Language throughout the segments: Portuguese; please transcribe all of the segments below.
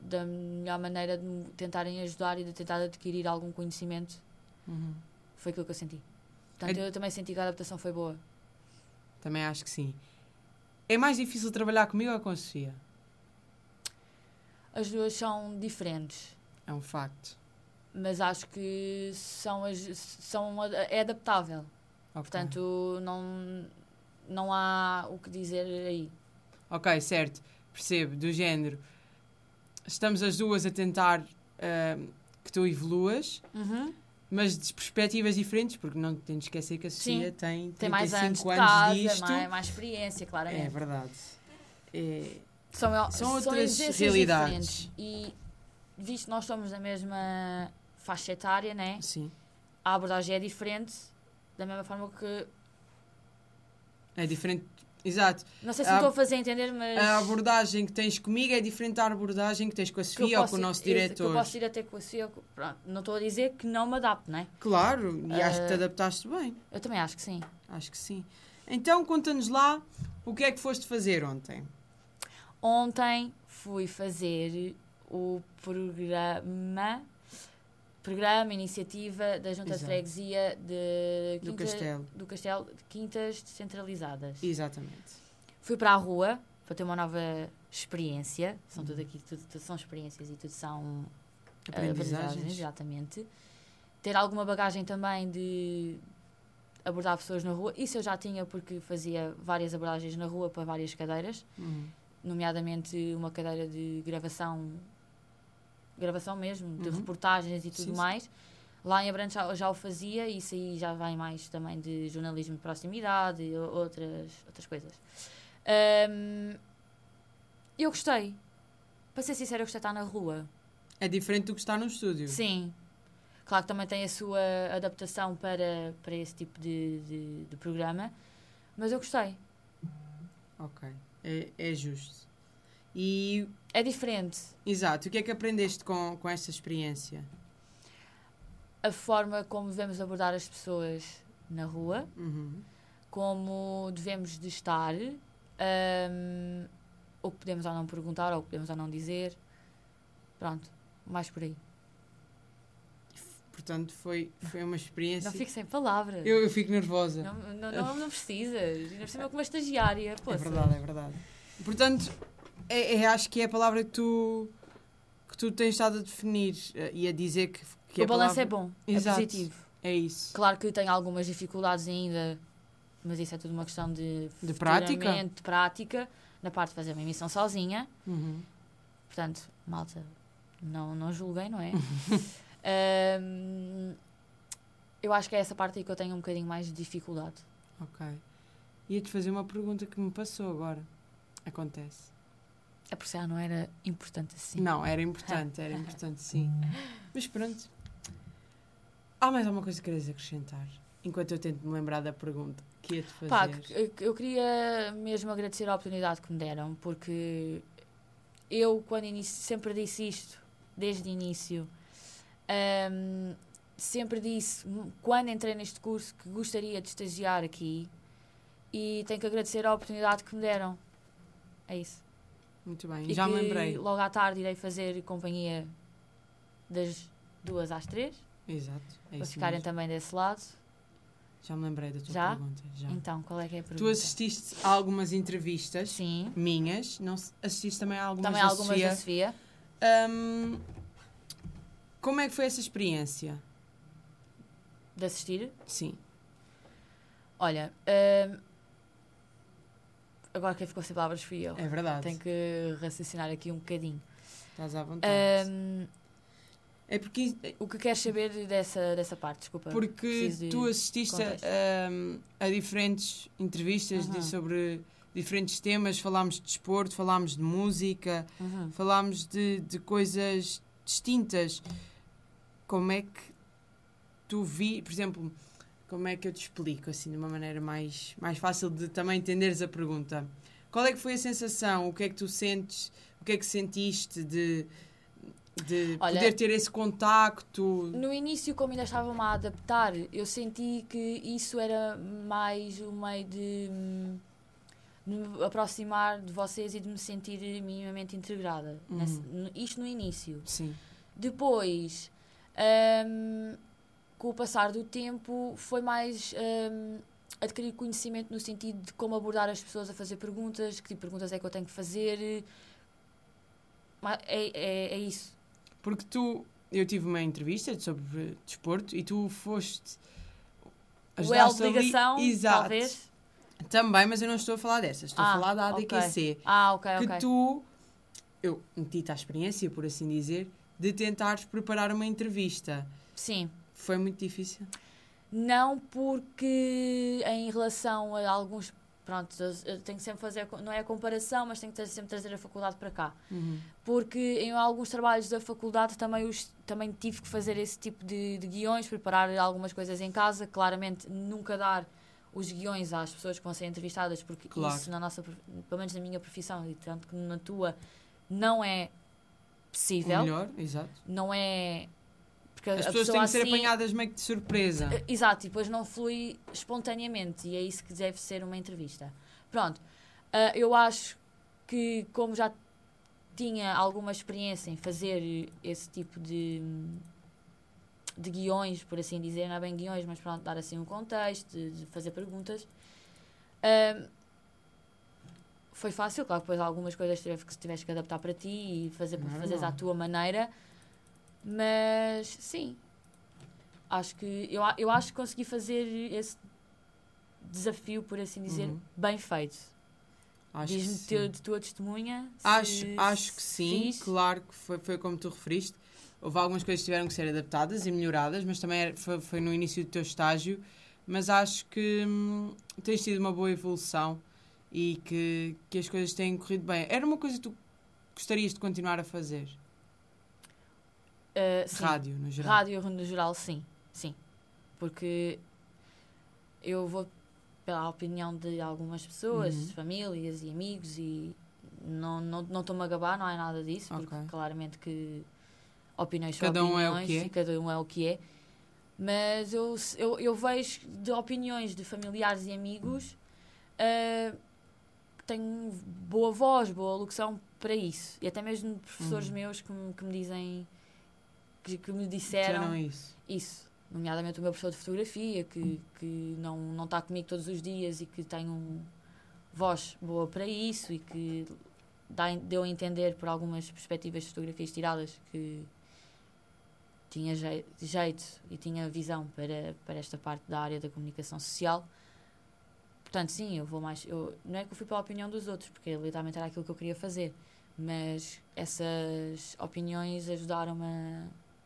da melhor maneira de me tentarem ajudar e de tentar adquirir algum conhecimento. Foi aquilo que eu senti. Portanto, eu também senti que a adaptação foi boa. Também acho que sim. É mais difícil trabalhar comigo ou com a Sofia? As duas são diferentes. É um facto. Mas acho que é adaptável. Okay. Portanto, não há o que dizer aí. Ok, certo. Percebo. Do género. Estamos as duas a tentar que tu evoluas, mas de perspectivas diferentes, porque não tens de esquecer que a Sofia tem mais anos de anos casa, disto. mais experiência, claramente. É verdade. São outras realidades. Diferentes. E visto que nós somos da mesma faixa etária, né? Sim. A abordagem é diferente, da mesma forma que... É diferente, exato. Não sei se me estou a fazer entender, mas... A abordagem que tens comigo é diferente da abordagem que tens com a Sofia ou com o nosso diretor. Que eu posso ir até com a Sofia. Pronto, não estou a dizer que não me adapto, não é? Claro, e acho que te adaptaste bem. Eu também acho que sim. Acho que sim. Então, conta-nos lá o que é que foste fazer ontem. Ontem fui fazer o programa, iniciativa da Junta de Freguesia do Castelo de Quintas Descentralizadas. Exatamente. Fui para a rua para ter uma nova experiência. São tudo aqui, tudo são experiências e tudo são aprendizagens. Exatamente. Ter alguma bagagem também de abordar pessoas na rua. Isso eu já tinha porque fazia várias abordagens na rua para várias cadeiras. Nomeadamente uma cadeira de gravação mesmo, de reportagens e tudo mais. Lá em Abrantes já o fazia, e isso aí já vem mais também de jornalismo de proximidade e outras coisas. Eu gostei. Para ser sincera, eu gostei de estar na rua. É diferente do que estar no estúdio. Sim. Claro que também tem a sua adaptação para esse tipo de programa, mas eu gostei. Ok. É justo. E... é diferente. Exato. O que é que aprendeste com esta experiência? A forma como devemos abordar as pessoas na rua, como devemos de estar, o que podemos ou não perguntar, ou o que podemos ou não dizer. Pronto, mais por aí. Portanto, foi uma experiência... Não fico sem palavras. Eu fico nervosa. Não precisas. Ainda por cima com uma estagiária. Poxa. É verdade. Portanto, acho que é a palavra que tu tens estado a definir e a dizer que o balanço é bom. Exato. É positivo. É isso. Claro que tenho algumas dificuldades ainda, mas isso é tudo uma questão de prática. De prática, na parte de fazer uma emissão sozinha. Portanto, malta, não julguem, não é? Eu acho que é essa parte aí que eu tenho um bocadinho mais de dificuldade. Ok. Ia-te fazer uma pergunta que me passou agora. Acontece. É porque já não era importante assim. Não, era importante sim. Mas pronto. Há mais alguma coisa que queres acrescentar? Enquanto eu tento me lembrar da pergunta que ia-te fazer. Eu queria mesmo agradecer a oportunidade que me deram, porque eu, sempre disse isto, desde o início. Sempre disse, quando entrei neste curso, que gostaria de estagiar aqui, e tenho que agradecer a oportunidade que me deram. É isso. Muito bem, já me lembrei. Logo à tarde irei fazer companhia das 2 às 3. Exato. Para ficarem também desse lado. Já me lembrei da tua pergunta. Já. Então, qual é que é a pergunta? Tu assististe a algumas entrevistas. Sim. Minhas. Não assististe também a algumas da Sofia. Como é que foi essa experiência? De assistir? Sim. Olha, agora quem ficou sem palavras fui eu. É verdade. Tenho que raciocinar aqui um bocadinho. Estás à vontade. É porque... O que queres saber dessa parte? Desculpa. Porque tu assististe a diferentes entrevistas sobre diferentes temas. Falámos de desporto, falámos de música, falámos de coisas distintas. Como é que tu por exemplo, como é que eu te explico assim de uma maneira mais fácil de também entenderes a pergunta? Qual é que foi a sensação? O que é que tu sentes? O que é que sentiste de poder ter esse contacto? No início, como ainda estava-me a adaptar, eu senti que isso era mais um meio de de me aproximar de vocês e de me sentir minimamente integrada. Isto no início. Sim. Depois, com o passar do tempo, foi mais adquirir conhecimento no sentido de como abordar as pessoas a fazer perguntas, que tipo de perguntas é que eu tenho que fazer. É isso. Porque eu tive uma entrevista sobre desporto e tu foste... O L de ligação, exato. Talvez. Também, mas eu não estou a falar dessas. Estou a falar da ADQC. Ok. Que eu meti-te à experiência, por assim dizer, de tentares preparar uma entrevista. Sim. Foi muito difícil? Não, porque em relação a alguns... Pronto, eu tenho que sempre fazer... Não é a comparação, mas tenho que sempre trazer a faculdade para cá. Porque em alguns trabalhos da faculdade também tive que fazer esse tipo de guiões, preparar algumas coisas em casa. Claramente, nunca dar os guiões às pessoas que vão ser entrevistadas, porque isso, pelo menos na minha profissão, e tanto que na tua, não é possível. O melhor, exato. Não é... Porque as pessoas têm que ser apanhadas meio que de surpresa. Exato, e depois não flui espontaneamente, e é isso que deve ser uma entrevista. Pronto, eu acho que, como já tinha alguma experiência em fazer esse tipo de guiões, por assim dizer, não é bem guiões, mas pronto, dar assim um contexto, de fazer perguntas, foi fácil. Claro que depois algumas coisas tiveste que adaptar para ti e fazeres à tua maneira. Mas, sim, acho que eu acho que consegui fazer esse desafio, por assim dizer, bem feito. Diz-me de tua testemunha. Acho que sim, claro que foi como tu referiste. Houve algumas coisas que tiveram que ser adaptadas e melhoradas, mas também foi no início do teu estágio. Mas acho que tens tido uma boa evolução e que as coisas têm corrido bem. Era uma coisa que tu gostarias de continuar a fazer? Rádio, no geral. Rádio, no geral, sim. Porque eu vou pela opinião de algumas pessoas, famílias e amigos, e não estou-me a gabar, não é nada disso, porque claramente que opiniões são opiniões e cada um é o que é. Mas eu vejo de opiniões de familiares e amigos que tenho boa voz, boa locução para isso. E até mesmo professores meus que me dizem... que me disseram isso, nomeadamente o meu professor de fotografia, que não está comigo todos os dias e que tem voz boa para isso, e que deu a entender por algumas perspectivas de fotografias tiradas que tinha jeito e tinha visão para esta parte da área da comunicação social. Portanto, sim, eu vou mais... não é que eu fui pela opinião dos outros, porque literalmente era aquilo que eu queria fazer, mas essas opiniões ajudaram-me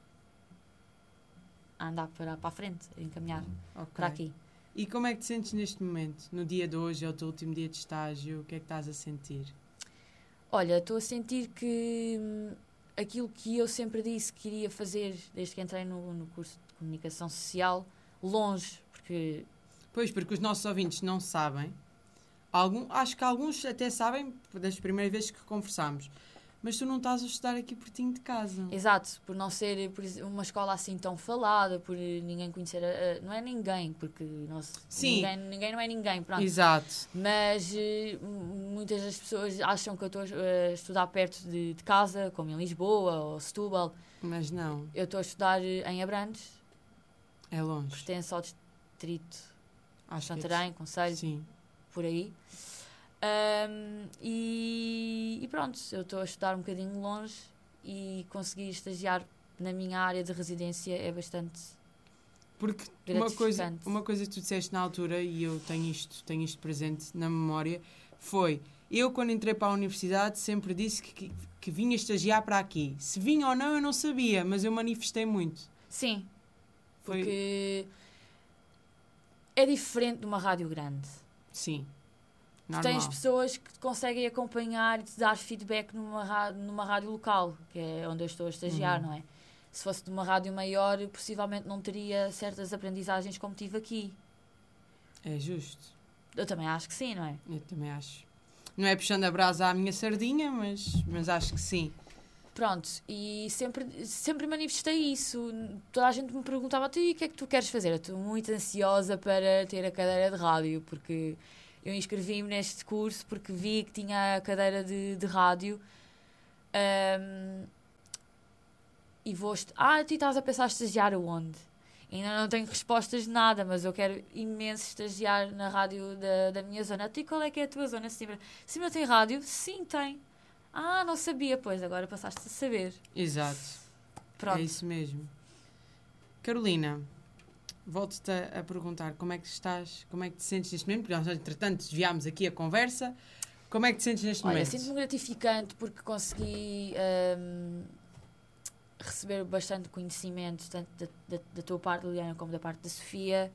a andar para a frente, a encaminhar para aqui. E como é que te sentes neste momento? No dia de hoje, é o teu último dia de estágio, o que é que estás a sentir? Olha, estou a sentir que aquilo que eu sempre disse que iria fazer desde que entrei no curso de comunicação social, longe, porque... Pois, porque os nossos ouvintes não sabem. Acho que alguns até sabem, das primeiras vezes que conversámos. Mas tu não estás a estudar aqui pertinho de casa. Exato, por não ser uma escola assim tão falada, por ninguém conhecer... não é ninguém, porque ninguém não é ninguém, pronto. Exato. Mas muitas das pessoas acham que eu estou a estudar perto de casa, como em Lisboa ou Setúbal. Mas não. Eu estou a estudar em Abrantes. É longe. Pertence ao distrito de Santarém, Conselho, sim, por aí. E pronto, eu estou a estudar um bocadinho longe e conseguir estagiar na minha área de residência é bastante porque uma coisa que tu disseste na altura, e eu tenho isto presente na memória, foi: eu quando entrei para a universidade sempre disse que vinha estagiar para aqui. Se vinha ou não eu não sabia, mas eu manifestei muito. Sim, porque é diferente de uma rádio grande. Sim. Tu tens pessoas que te conseguem acompanhar e te dar feedback numa rádio local, que é onde eu estou a estagiar, não é? Se fosse de uma rádio maior, eu possivelmente não teria certas aprendizagens como tive aqui. É justo. Eu também acho que sim, não é? Eu também acho. Não é puxando a brasa à minha sardinha, mas acho que sim. Pronto, e sempre manifestei isso. Toda a gente me perguntava: e o que é que tu queres fazer? Eu estou muito ansiosa para ter a cadeira de rádio, porque eu inscrevi-me neste curso porque vi que tinha a cadeira de rádio. E vou... tu estás a pensar em estagiar onde? Ainda não tenho respostas de nada, mas eu quero imenso estagiar na rádio da minha zona. E qual é que é a tua zona? Simbra tem rádio? Sim, tem. Não sabia, pois, agora passaste a saber. Exato. Pronto. É isso mesmo. Carolina, volto-te a perguntar como é que estás, como é que te sentes neste momento, porque nós, entretanto, desviámos aqui a conversa. Como é que te sentes neste momento? Sinto-me gratificante porque consegui receber bastante conhecimento, tanto da tua parte, Liliana, como da parte da Sofia.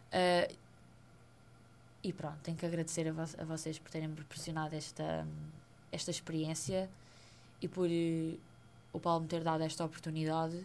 E pronto, tenho que agradecer a vocês por terem me proporcionado esta experiência e por o Paulo me ter dado esta oportunidade.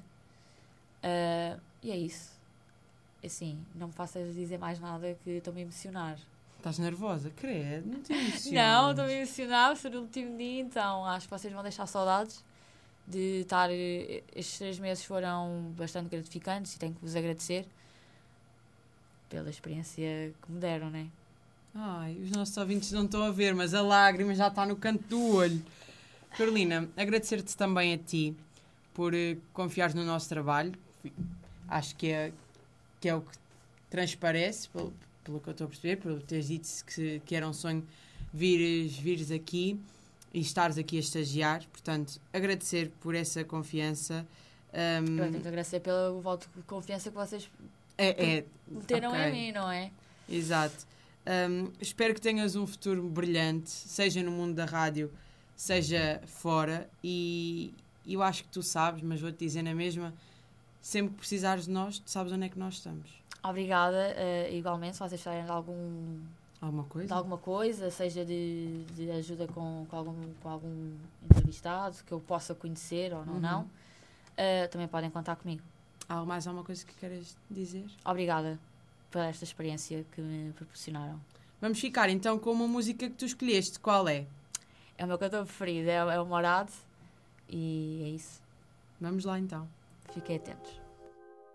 E é isso. Assim, não me faças dizer mais nada que estou-me a emocionar. Estás nervosa? Credo, não te emocionas. Não, estou-me a emocionar, ser o último dia, então acho que vocês vão deixar saudades de estar... Estes 3 meses foram bastante gratificantes e tenho que vos agradecer pela experiência que me deram, não é? Ai, os nossos ouvintes não estão a ver, mas a lágrima já está no canto do olho. Carolina, agradecer-te também a ti por confiares no nosso trabalho. Acho que é o que transparece, pelo que eu estou a perceber, por teres dito que era um sonho vires aqui e estares aqui a estagiar. Portanto, agradecer por essa confiança. Eu tenho que agradecer pelo voto de confiança que vocês meteram em mim, não é? Exato. Espero que tenhas um futuro brilhante, seja no mundo da rádio, seja fora. E eu acho que tu sabes, mas vou-te dizer na mesma, sempre que precisares de nós, tu sabes onde é que nós estamos. Obrigada, igualmente, se vocês precisarem de alguma coisa, seja de ajuda com algum entrevistado que eu possa conhecer ou não, também podem contar comigo. Há mais alguma coisa que queiras dizer? Obrigada por esta experiência que me proporcionaram. Vamos ficar então com uma música que tu escolheste. Qual é? É o meu cantor preferido, é o Morado, e é isso. Vamos lá então. Fiquem atentos.